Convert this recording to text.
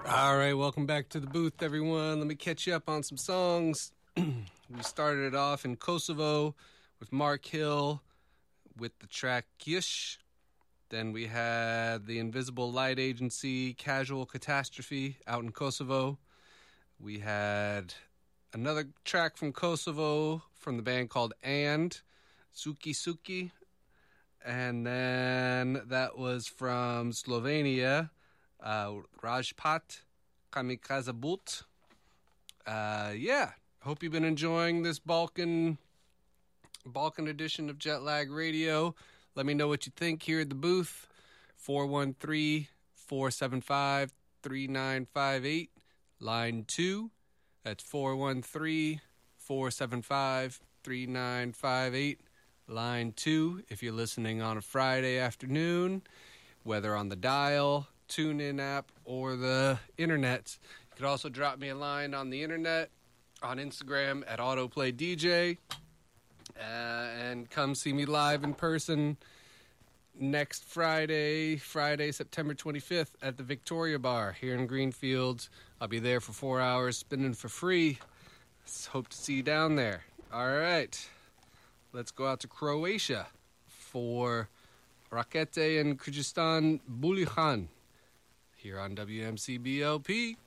All right, welcome back to the booth, everyone. Let me catch you up on some songs. We started it off in Kosovo with Mark Hill with the track Gish. Then we had the Invisible Light Agency, Casual Catastrophe, out in Kosovo. We had another track from Kosovo from the band called And, Suki Suki. And then that was from Slovenia, Rajpat Kamikaze But. Hope you've been enjoying this Balkan edition of Jetlag Radio. Let me know what you think here at the booth. 413-475-3958. Line 2. That's 413-475-3958. Line 2. If you're listening on a Friday afternoon, whether on the dial, TuneIn app, or the internet. You could also drop me a line on the internet, on Instagram at AutoplayDJ. And come see me live in person next Friday, September 25th at the Victoria Bar here in Greenfield. I'll be there for 4 hours spinning for free. Hope to see you down there. All right. Let's go out to Croatia for Rakete and Kyrgyzstan Bulihan here on WMCBLP.